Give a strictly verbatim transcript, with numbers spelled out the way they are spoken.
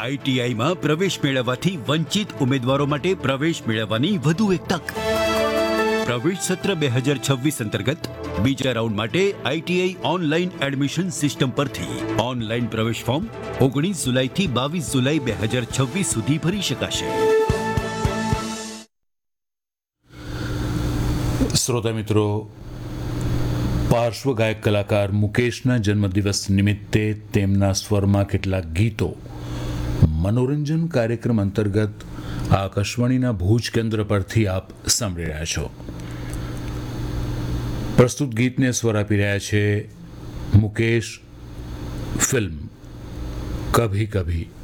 આઈટીઆઈમાં પ્રવેશ મેળવવાથી વંચિત ઉમેદવારો માટે પ્રવેશ મેળવવાની વધુ એક તક. પ્રવેશ સત્ર બે હજાર છવ્વીસ અંતર્ગત બીજા રાઉન્ડ માટે આઈટીઆઈ ઓનલાઈન એડમિશન સિસ્ટમ પરથી ઓનલાઈન પ્રવેશ ફોર્મ ઓગણીસ જુલાઈથી બાવીસ જુલાઈ બે હજાર છવ્વીસ સુધી ભરી શકાશે. શ્રોતા મિત્રો, પાર્શ્વ ગાયક કલાકાર મુકેશના જન્મદિવસ નિમિત્તે તેમના સ્વરમાં કેટલાક ગીતો મનોરંજન કાર્યક્રમ અંતર્ગત આકાશવાણીના ભુજ કેન્દ્ર પરથી આપ સાંભળી રહ્યા છો. પ્રસ્તુત ગીતને સ્વર આપી રહ્યા છે મુકેશ. ફિલ્મ કભી કભી